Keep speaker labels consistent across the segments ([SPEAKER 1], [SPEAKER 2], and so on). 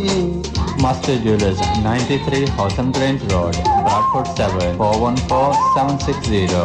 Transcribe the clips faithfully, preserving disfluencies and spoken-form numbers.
[SPEAKER 1] Master Jewelers, ninety-three Houghton Grange Road, Bradford seven four one four seven six zero.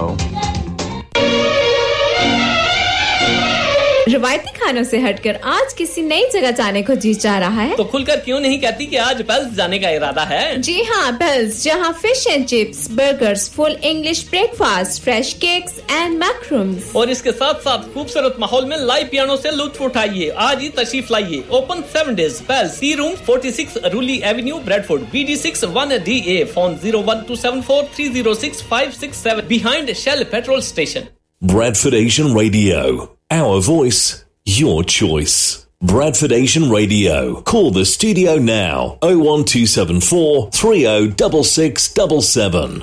[SPEAKER 2] روایتی کھانوں سے ہٹ کر آج کسی نئی جگہ جانے کو جی چاہ رہا ہے
[SPEAKER 3] تو کھل کر کیوں نہیں کہتی کہ آج پیلس جانے کا ارادہ ہے؟
[SPEAKER 2] جی ہاں، پیلس، جہاں fish and chips, burgers, full English break fast, fresh cakes and میکرومز،
[SPEAKER 3] اور اس کے ساتھ ساتھ خوبصورت ماحول میں لائیو پیانو سے لطف اٹھائیے. آج ہی تشریف لائیے. Open seven days. Palace, C room forty six رولی avenue, Bradford, B D six one D A. Phone zero one to seven four three zero six five six seven. behind Shell petrol station.
[SPEAKER 4] Bradford Asian Radio, our voice, your choice. Bradford Asian Radio. Call the studio now. oh one two seven four three oh six six seven seven.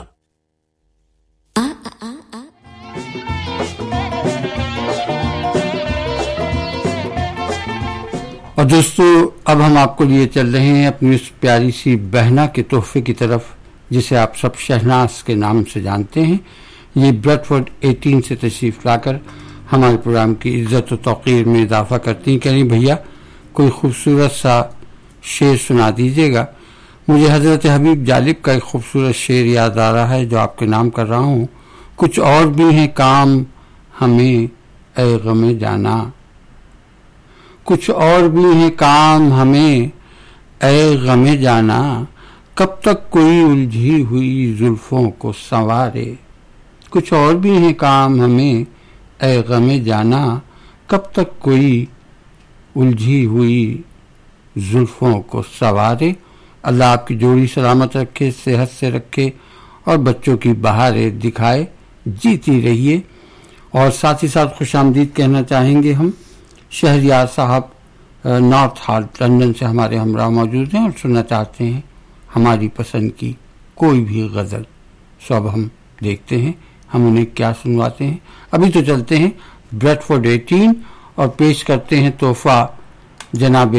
[SPEAKER 5] اور دوستو، اب ہم آپ کو لیے چل رہے ہیں اپنی اس پیاری سی بہنا کے تحفے کی طرف، جسے آپ سب شہناز کے نام سے جانتے ہیں. یہ بریڈفورڈ اٹھارہ سے تشریف لا کر ہمارے پروگرام کی عزت و توقیر میں اضافہ کرتی ہیں. کہہ رہی بھیا کوئی خوبصورت سا شعر سنا دیجیے گا. مجھے حضرت حبیب جالب کا ایک خوبصورت شعر یاد آ رہا ہے جو آپ کے نام کر رہا ہوں. کچھ اور بھی ہیں کام ہمیں اے غم جانا، کچھ اور بھی ہیں کام ہمیں اے غم جانا، کب تک کوئی الجھی ہوئی زلفوں کو سنوارے. کچھ اور بھی ہیں کام ہمیں اے غم جانا، کب تک کوئی الجھی ہوئی زلفوں کو سنوارے. اللہ آپ کی جوڑی سلامت رکھے، صحت سے رکھے اور بچوں کی بہاریں دکھائے. جیتی رہیے. اور ساتھ ہی ساتھ خوش آمدید کہنا چاہیں گے ہم. شہریار صاحب نارتھ ہالٹ لندن سے ہمارے ہمراہ موجود ہیں اور سننا چاہتے ہیں ہماری پسند کی کوئی بھی غزل. سو اب ہم دیکھتے ہیں ہم انہیں کیا سنواتے ہیں. ابھی تو چلتے ہیں بریڈفورڈ اٹھارہ اور پیش کرتے ہیں تحفہ جناب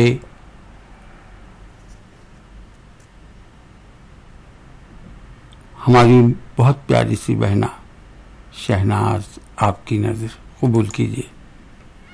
[SPEAKER 5] ہماری بہت پیاری سی بہنا شہناز. آپ کی نظر قبول کیجیے.